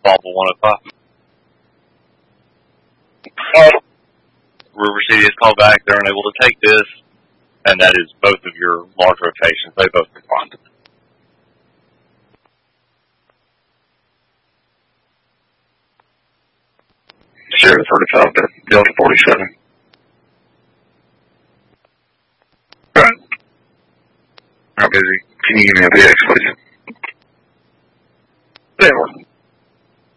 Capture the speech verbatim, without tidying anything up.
Bobble one oh five. Uh, River City has called back. They're unable to take this, and that is both of your large rotations. They both declined. Sierra thirty-five to Delta forty-seven. Right. How busy? Can you give me a V X, please? They were.